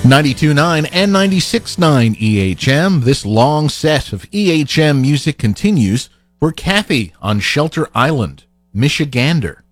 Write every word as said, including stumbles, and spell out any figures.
ninety-two point nine and ninety-six point nine E H M. This long set of E H M music continues for Kathy on Shelter Island, Michigander.